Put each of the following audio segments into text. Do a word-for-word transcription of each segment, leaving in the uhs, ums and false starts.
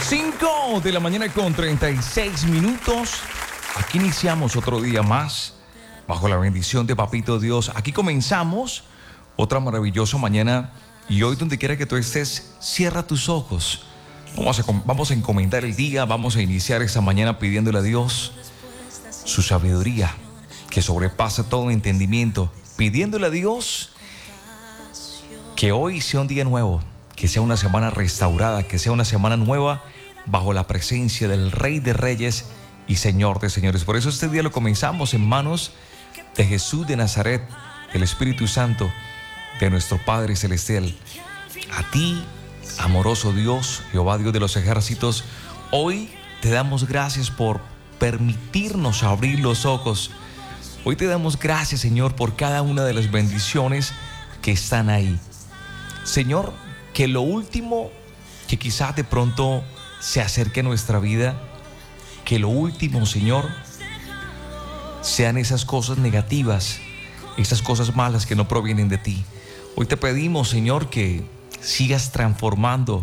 cinco de la mañana con treinta y seis minutos. Aquí iniciamos otro día más bajo la bendición de Papito Dios. Aquí comenzamos otra maravillosa mañana y hoy donde quiera que tú estés, cierra tus ojos. Vamos a, vamos a encomendar el día, vamos a iniciar esta mañana pidiéndole a Dios su sabiduría que sobrepasa todo entendimiento, pidiéndole a Dios que hoy sea un día nuevo, que sea una semana restaurada, que sea una semana nueva bajo la presencia del Rey de Reyes y Señor de Señores. Por eso este día lo comenzamos en manos de Jesús de Nazaret, el Espíritu Santo de nuestro Padre Celestial. A ti, amoroso Dios, Jehová Dios de los ejércitos, hoy te damos gracias por permitirnos abrir los ojos. Hoy te damos gracias, Señor, por cada una de las bendiciones que están ahí. Señor, que lo último que quizás de pronto se acerque a nuestra vida, que lo último, Señor, sean esas cosas negativas, esas cosas malas que no provienen de ti. Hoy te pedimos, Señor, que sigas transformando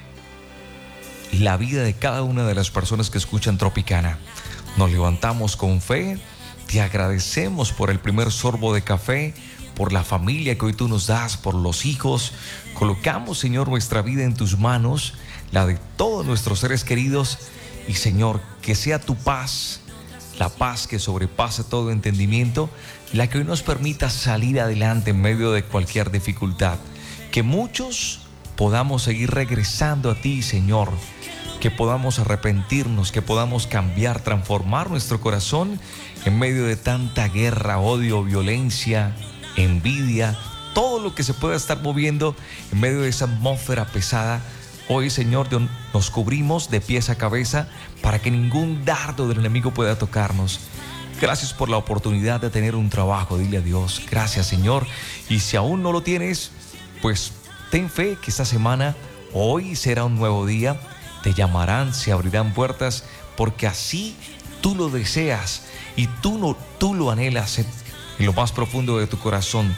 la vida de cada una de las personas que escuchan Tropicana. Nos levantamos con fe, te agradecemos por el primer sorbo de café, por la familia que hoy tú nos das, por los hijos. Colocamos, Señor, nuestra vida en tus manos, la de todos nuestros seres queridos. Y, Señor, que sea tu paz, la paz que sobrepasa todo entendimiento, la que hoy nos permita salir adelante en medio de cualquier dificultad. Que muchos podamos seguir regresando a ti, Señor. Que podamos arrepentirnos, que podamos cambiar, transformar nuestro corazón en medio de tanta guerra, odio, violencia, envidia, todo lo que se pueda estar moviendo en medio de esa atmósfera pesada. Hoy, Señor, nos cubrimos de pies a cabeza para que ningún dardo del enemigo pueda tocarnos. Gracias por la oportunidad de tener un trabajo, dile a Dios. Gracias, Señor. Y si aún no lo tienes, pues ten fe que esta semana, hoy será un nuevo día. Te llamarán, se abrirán puertas, porque así tú lo deseas y tú, no, tú lo anhelas en lo más profundo de tu corazón.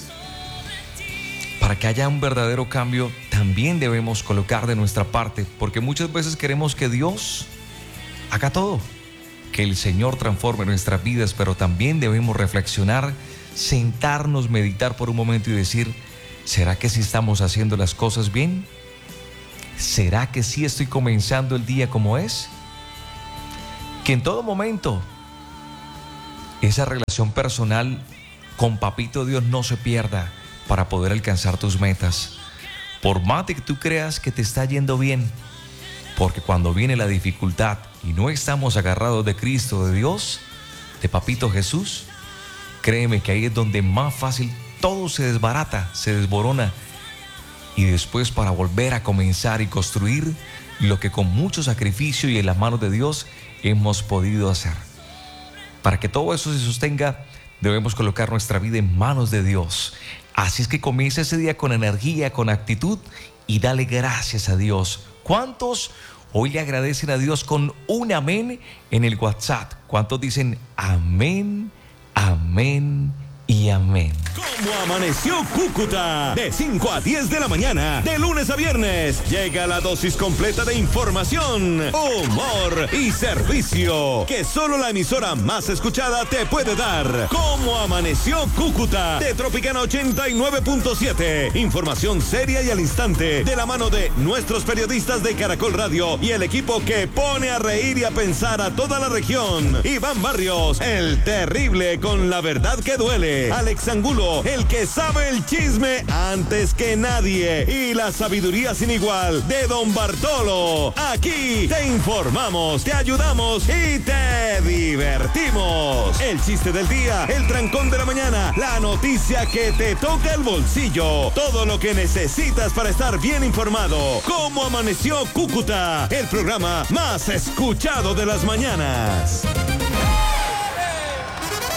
Para que haya un verdadero cambio, también debemos colocar de nuestra parte, porque muchas veces queremos que Dios haga todo, que el Señor transforme nuestras vidas, pero también debemos reflexionar, sentarnos, meditar por un momento y decir, ¿será que sí estamos haciendo las cosas bien? ¿Será que sí estoy comenzando el día como es? Que en todo momento esa relación personal con Papito Dios no se pierda para poder alcanzar tus metas. Por más de que tú creas que te está yendo bien, porque cuando viene la dificultad y no estamos agarrados de Cristo, de Dios, de Papito Jesús, créeme que ahí es donde más fácil todo se desbarata, se desborona. Y después para volver a comenzar y construir lo que con mucho sacrificio y en las manos de Dios hemos podido hacer. Para que todo eso se sostenga, debemos colocar nuestra vida en manos de Dios. Así es que comienza ese día con energía, con actitud y dale gracias a Dios. ¿Cuántos hoy le agradecen a Dios con un amén en el WhatsApp? ¿Cuántos dicen amén, amén y amén? ¿Cómo amaneció Cúcuta? De cinco a diez de la mañana, de lunes a viernes, llega la dosis completa de información, humor y servicio que solo la emisora más escuchada te puede dar. ¿Cómo amaneció Cúcuta? De Tropicana ochenta y nueve punto siete. Información seria y al instante, de la mano de nuestros periodistas de Caracol Radio y el equipo que pone a reír y a pensar a toda la región. Iván Barrios, el terrible con la verdad que duele. Alex Angulo, el que sabe el chisme antes que nadie, y la sabiduría sin igual de Don Bartolo. Aquí te informamos, te ayudamos y te divertimos. El chiste del día, el trancón de la mañana, la noticia que te toca el bolsillo, todo lo que necesitas para estar bien informado. ¿Cómo amaneció Cúcuta? El programa más escuchado de las mañanas.